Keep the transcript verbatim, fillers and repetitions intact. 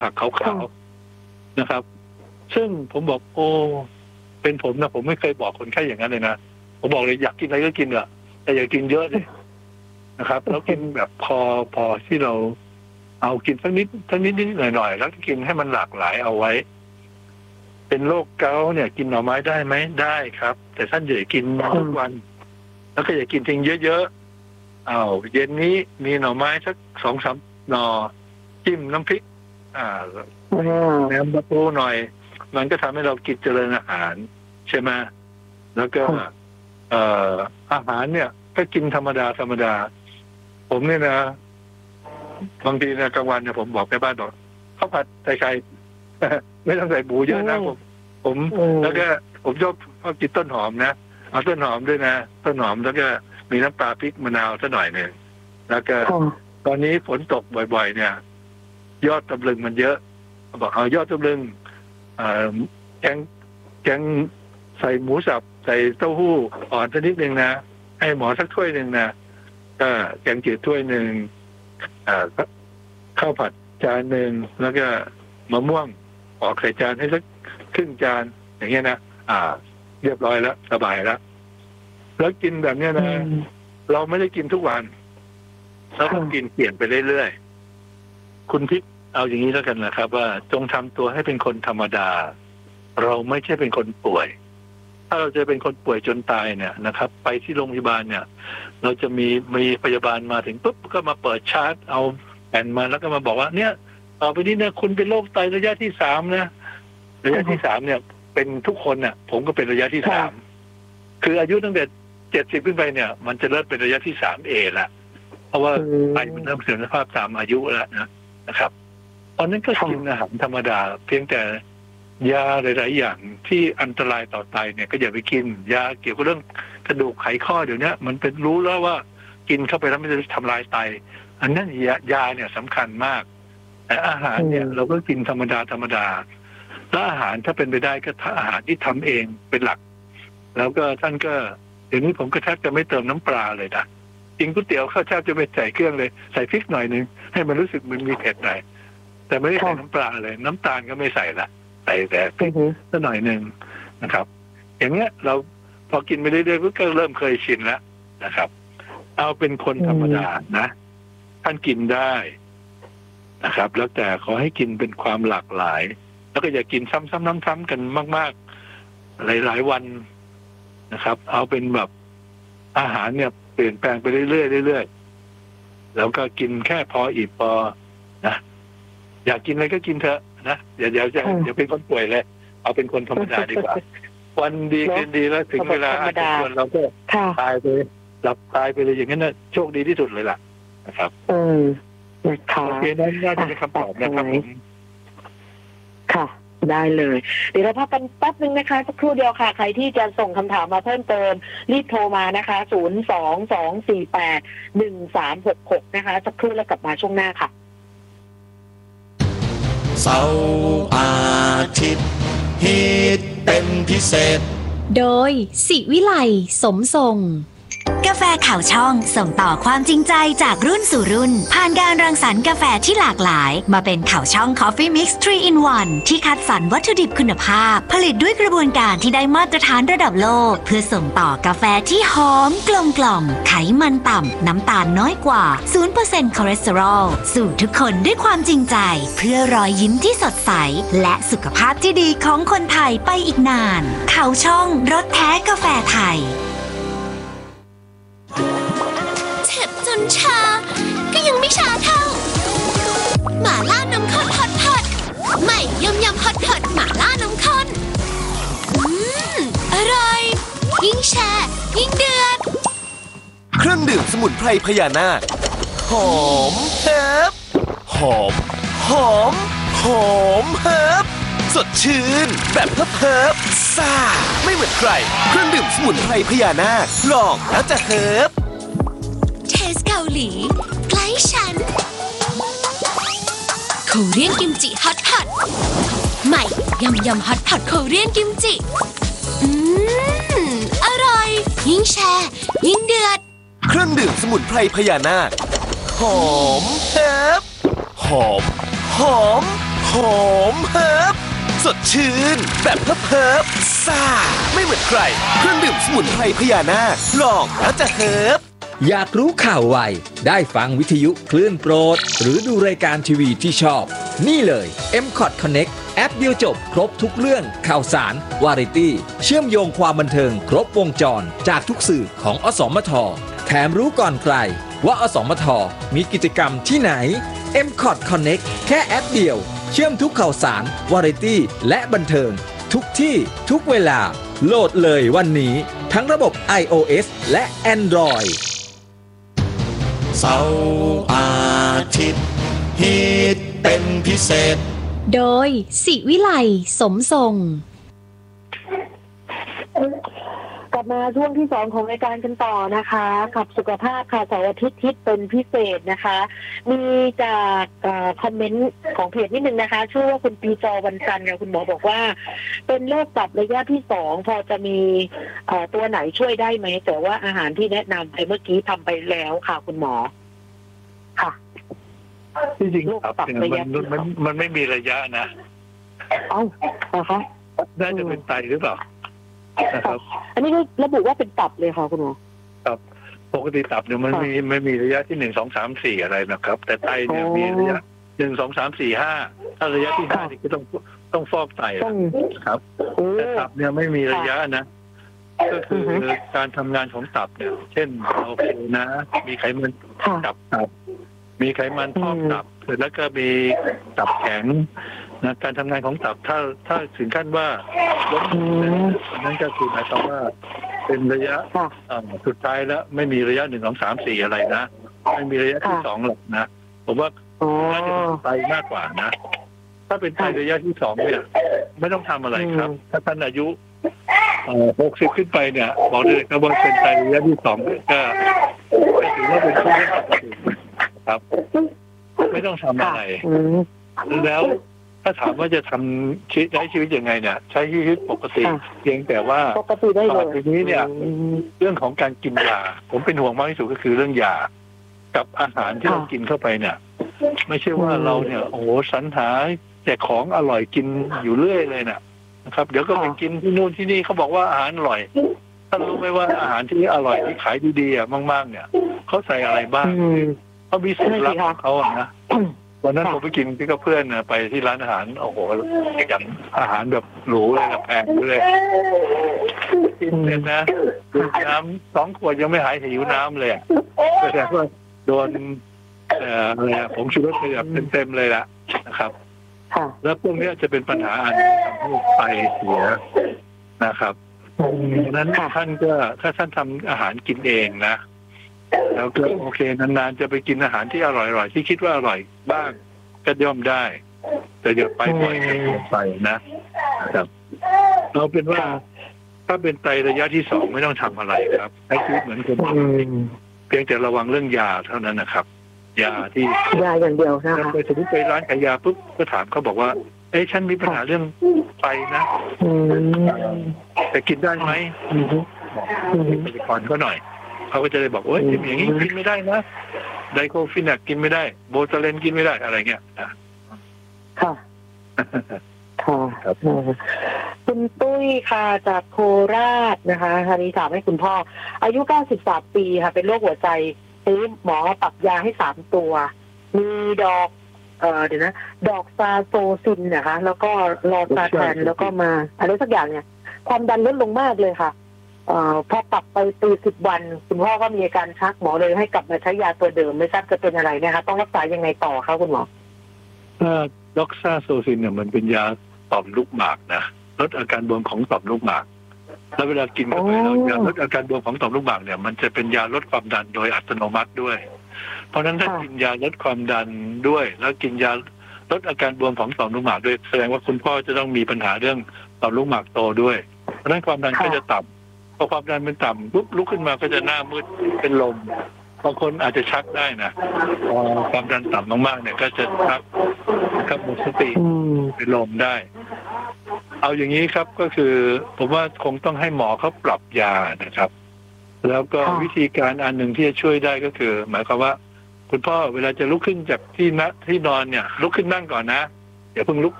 ผักขาวๆนะครับซึ่งผมบอกโอ้เป็นผมนะผมไม่เคยบอกคนไข้อย่างนั้นเลยนะผมบอกเลยอยากกินอะไรก็กินเถอะแต่อย่ากินเยอะเลยนะครับแล้วกินแบบพอพอที่เราเอากินสักนิดสักนิดนิดหน่อยหน่อยแล้วกินให้มันหลากหลายเอาไว้เป็นโรคเกาต์เนี่ยกินหน่อไม้ได้ไหมได้ครับแต่ท่านอย่ากินทุกวันแล้วก็อย่ากินทิ้งเยอะๆอ้าวเย็นนี้มีหน่อไม้สักสองสามหน่อจิ้มน้ำพริกอ่าแหนมปลาทูหน่อยมันก็ทำให้เรากินเจริญอาหารใช่ไหมแล้วก็เอ่ออาหารเนี่ยก็กินธรรมดาธรรมดาผมเนี่ยนะบางทีนะกลางวันเนี่ยผมบอกแม่บ้านบอกข้าวผัดใส่ไข่ไม่ต้องใส่หมูเยอะนะผมผมแล้วก็ผมชอบชอบกินต้นหอมนะเอาต้นหอมด้วยนะต้นหอมแล้วก็มีน้ำปลาพริกมะนาวสักหน่อยหนึ่งแล้วก็ตอนนี้ฝนตกบ่อยๆเนี่ยยอดตำลึงมันเยอะบอกเอายอดตำลึงแกงแกงใส่หมูสับใส่เต้าหู้อ่อนสักนิดหนึ่งนะให้หมอสักถ้วยหนึ่งนะก็แกงจืดถ้วยหนึ่งข้าวผัดจานหนึ่งแล้วก็มะม่วงออกใส่จานให้สักครึ่งจานอย่างเงี้ยนะอ่าเรียบร้อยแล้วสบายแล้วแล้วกินแบบเนี้ยนะเราไม่ได้กินทุกวันเราต้องกินเปลี่ยนไปเรื่อยๆคุณพิกเอาอย่างนี้แล้วกันนะครับว่าจงทำตัวให้เป็นคนธรรมดาเราไม่ใช่เป็นคนป่วยถ้าเราจะเป็นคนป่วยจนตายเนี่ยนะครับไปที่โรงพยาบาลเนี่ยเราจะมีมีพยาบาลมาถึงปุ๊บก็มาเปิดชาร์ตเอาแผ่นมาแล้วก็มาบอกว่าเนี่ยต่อไปนี้เนี่ยคุณเป็นโรคไตระยะที่สามนะระยะที่สามเนี่ยเป็นทุกคนเนี่ยผมก็เป็นระยะที่สามคืออายุตั้งแต่เจ็ดสิบขึ้นไปเนี่ยมันจะเริ่มเป็นระยะที่สามเอละเพราะว่าไตมันเริ่มเสื่อมสภาพตามอายุแล้วนะนะครับตอนนั้นก็กินอาหารธรรมดาเพียงแต่ยาหลายๆอย่างที่อันตรายต่อไตเนี่ยก็อย่าไปกินยาเกี่ยวกับเรื่องกระดูกไขข้อเดี๋ยวนี้มันเป็นรู้แล้วว่ากินเข้าไปแล้วมันจะทำลายไตอันนั้นยายาเนี่ยสำคัญมากแต่อาหารเนี่ยเราก็กินธรรมดาธรรมดาแล้วอาหารถ้าเป็นไปได้ก็อาหารที่ทำเองเป็นหลักแล้วก็ท่านก็เดี๋ยวนี้ผมก็แทบจะไม่เติมน้ำปลาเลยนะกินก๋วยเตี๋ยวข้าวแทบจะไม่ใส่เครื่องเลยใส่พริกหน่อยนึงให้มันรู้สึกมันมีเผ็ดหน่อยแต่ไม่ได้ใส่น้ำปลาเลยน้ำตาลก็ไม่ใส่ละใส่แต่พริกสักหน่อยนึงนะครับอย่างเงี้ยเราพอกินไปเรื่อยๆก็เริ่มเคยชินแล้วนะครับเอาเป็นคนธรรมดานะท่านกินได้นะครับแล้วแต่ขอให้กินเป็นความหลากหลายแล้วก็อย่ากินซ้ำๆซ้ำๆกันมากๆหลายๆวันนะครับเอาเป็นแบบอาหารเนี่ยเปลี่ยนแปลงไปเรื่อยๆเรื่อยๆแล้วก็กินแค่พออิ่มพอนะอยากกินอะไรก็กินเถอะนะอย่าเดี๋ยวจะเดี๋ยวเป็นคนป่วยเลยเอาเป็นคนธรรมดาดีกว่าวันดีคืนดีแล้วถึงเวลาอาจจะชวนเราก็ตายไปหลับตายไปเลยอย่างนั้นนะโชคดีที่สุดเลยล่ะนะครับเออนะคะโอเคนั่นน่าจะเป็นคำตอบนะครับผมค่ะได้เลยเดี๋ยวเราพักกันแป๊บนึงนะคะสักครู่เดียวค่ะใครที่จะส่งคำถามมาเพิ่มเติมรีบโทรมานะคะศูนย์ สอง สอง สี่ แปด หนึ่ง สาม หก หกนะคะสักครู่แล้วกลับมาช่วงหน้าค่ะเสาร์อาทิตย์ฮิตเป็นพิเศษโดยศิวิไลสมทรงกาแฟข่าวช่องส่งต่อความจริงใจจากรุ่นสู่รุ่นผ่านการรังสรรค์กาแฟที่หลากหลายมาเป็นข่าวช่อง Coffee Mix ทรี in วัน ที่คัดสรรวัตถุดิบคุณภาพผลิตด้วยกระบวนการที่ได้มาตรฐานระดับโลกเพื่อส่งต่อกาแฟที่หอมกลมกล่อมไขมันต่ำน้ำตาลน้อยกว่า ศูนย์เปอร์เซ็นต์ คอเลสเตอรอลสู่ทุกคนด้วยความจริงใจเพื่อรอยยิ้มที่สดใสและสุขภาพที่ดีของคนไทยไปอีกนานข่าวช่องรสแท้กาแฟไทยเจ็บจนชาก็ยังไม่ชาเท่าหม่าล่านมข้นฮอตฮอตใหม่ยำยำฮอตฮอตหม่าล่านมข้นอืมอร่อยยิ่งแชร์ยิ่งเดือดเครื่องดื่มสมุนไพรพญานาคหอมเฮิบหอมหอมหอมเฮิบสดชื่นแบบเฮิบเฮิบซ่าไม่เหมือนใครเครื่องดื่มสมุนไพรพญานาคลองแล้วจะเฮิบเทสเกาหลีใกล้ฉันโคเรียนกิมจิฮอตพอตใหม่ยำยำฮอตพอตโคเรียนกิมจิอืมอร่อยยิ่งแชร์ยิ่งเดือดเครื่องดื่มสมุนไพรพญานาคหอมเฮิบหอมหอมหหอมเฮิบสดชื่นแบบเฮิบเฮิบซ่าไม่เหมือนใครเครื่องดื่มสมุนไพรพญานาคลองแล้วจะเฮิบอยากรู้ข่าวไวได้ฟังวิทยุคลื่นโปรดหรือดูรายการทีวีที่ชอบนี่เลย เอ็ม คอท Connect แอปเดียวจบครบทุกเรื่องข่าวสารวาไรตี้เชื่อมโยงความบันเทิงครบวงจรจากทุกสื่อของอสมทแถมรู้ก่อนใครว่าอสมทมีกิจกรรมที่ไหน เอ็ม คอท Connect แค่แอปเดียวเชื่อมทุกข่าวสารวาไรตี้และบันเทิงทุกที่ทุกเวลาโหลดเลยวันนี้ทั้งระบบ iOS และ Android เสาร์อาทิตย์ฮิตเป็นพิเศษโดยศิวิไลสมทรงกลับมาช่วงที่สองของรายการกันต่อนะคะกับสุขภาพค่ะเสาร์อาทิตย์ฮิตเป็นพิเศษนะคะมีจากคอมเมนต์ของเพจนิดนึงนะคะชื่อว่าคุณปีจอวันจันทร์ค่ะคุณหมอบอกว่าเป็นโรคตับระยะที่สองพอจะมีตัวไหนช่วยได้ไหมแต่ว่าอาหารที่แนะนำไปเมื่อกี้ทำไปแล้วค่ะคุณหมอค่ะที่จริงตับเนี่ยมันมันมันไม่มีระยะนะเอ้าเหรอคะน่าจะเป็นไตหรือเปล่านะครับอันนี้ก็ระบุว่าเป็นตับเลยค่ะคุณหมอครับปกติตับเนี่ยมันมีไม่มีระยะที่หนึ่งสองสามสี่อะไรนะครับแต่ไตเนี่ยมีระยะหนึ่งสองสามสี่ห้าถ้าระยะที่ห้านี่ก็ต้องต้องฟอกไตครับแต่ตับเนี่ยไม่มีระยะนะก็คือการทำงานของตับเนี่ยเช่นโอเคนะมีไขมันตับตับมีไขมันพอกตับเสร็จแล้วก็มีตับแข็งนะการทำงานของตับถ้าถ้าถึงขั้นว่าลดนั่นก็คือหมายความว่าเป็นระยะสุดท้ายแล้วไม่มีระยะหนึ่งสองสามสี่อะไรนะไม่มีระยะที่สองหรอกนะผมว่าน่าจะเป็นไตมากกว่านะถ้าเป็นไตระยะที่สองเนี่ยไม่ต้องทำอะไรครับถ้าท่านอายุหกสิบขึ้นไปเนี่ยบอกเลยครับว่าเป็นไตระยะที่สองก็ถือว่าเป็นผู้เล่นปกติครับไม่ต้องทำอะไรแล้วถ้าถามว่าจะทำชีวิตใช้ชีวิตยังไงเนี่ยใช้ชีวิตปกติเพียงแต่ว่าตอนนี้เนี่ยเรื่องของการกินยาผมเป็นห่วงมากที่สุดก็คือเรื่องยากับอาหารที่เรากินเข้าไปเนี่ยไม่ใช่ว่าเราเนี่ยโอ้โหสรรหาแต่ของอร่อยกินอยู่เรื่อยเลยนะครับเดี๋ยวก็ไปกินที่นู่นที่นี่เขาบอกว่าอาหารอร่อยท่านรู้ไหมว่าอาหารที่อร่อยที่ขายดีๆอ่ะมากๆเนี่ยเขาใส่อะไรบ้างเขามีสูตรลับของเขาอ่ะนะวันนั้นผมไปกินที่กับเพื่อนนะไปที่ร้านอาหารโอ้โหอย่างอาหารแบบหรูเลยนะแพงเลยกินเสร็จนะดื่มน้ำสองขวดยังไม่หายหิวน้ำเลยแสดงว่าโดนอะไรผมชูรสแบบเต็มๆเลยละนะครับแล้วพวกนี้จะเป็นปัญหาอันทำให้ไตเสียนะครับดังนั้นท่านก็ถ้าท่านทำอาหารกินเองนะแล้วก็โอเคนานๆจะไปกินอาหารที่อร่อยๆที่คิดว่าอร่อยบ้างก็ย่อมได้แต่อย่าไปบ่อยเกินไปนะครับเราเป็นว่าถ้าเป็นไตระยะที่สองไม่ต้องทำอะไรครับให้ชีวิตเหมือนคนปกติเพียงแต่ระวังเรื่องยาเท่านั้นนะครับยาที่ยาอย่างเดียวนะคะไปสมมติไปร้านขายยาปุ๊บก็ถามเขาบอกว่าเอ้ฉันมีปัญหาเรื่องไตนะแต่กินได้ไหมบอกไปก่อนก็หน่อยเขาก็จะเลยบอกโอ๊ยอย่างนี้กินไม่ได้นะไดโคฟินักกินไม่ได้โบตาเลนกินไม่ได้อะไรเงี้ยค่ะค่ะคุณตุ้ยค่ะจากโคราชนะคะทีนี้ถามให้คุณพ่ออายุเก้าสิบสามปีค่ะเป็นโรคหัวใจซื้อหมอปรับยาให้สามตัวมีดอกเอ่อเดี๋ยวนะดอกซาโซซินนะคะแล้วก็ลอซาแทนแล้วก็มาอะไรสักอย่างเนี่ยความดันลดลงมากเลยค่ะเอ่อพอปรับไปตีสิบวันคุณพ่อก็มีอาการชักหมอเลยให้กลับมาใช้ยาตัวเดิมไม่ทราบจะเป็นอะไรนะคะต้องรักษายังไงต่อคะคุณหมอดอกซาโซซินเนี่ยมันเป็นยาต่อมลูกหมากนะลดอาการบวมของต่อมลูกหมากแล้วเวลากินเข้าไปแล้วยาลดอาการบวมของต่อมลูกหมากเนี่ยมันจะเป็นยาลดความดันโดยอัตโนมัติด้วยเพราะฉะนั้นถ้ากินยาลดความดันด้วยแล้วกินยาลดอาการบวมของต่อมลูกหมากด้วยแสดงว่าคุณพ่อจะต้องมีปัญหาเรื่องต่อมลูกหมากโตด้วยเพราะฉะนั้นความดันก็จะต่ำพอความดันเป็นต่ำปุ๊บลุกขึ้นมาก็จะหน้ามืดเป็นลมบางคนอาจจะชักได้นะพอความดันต่ำมากๆเนี่ยก็จะชักกับหมดสติเป็นลมได้เอาอย่างนี้ครับก็คือผมว่าคงต้องให้หมอเขาปรับยานะครับแล้วก็วิธีการอันหนึ่งที่จะช่วยได้ก็คือ หมายความว่าคุณพ่อเวลาจะลุกขึ้นจากที่นั่งที่นอนเนี่ยลุกขึ้นนั่งก่อนนะอย่าเพิ่งลุก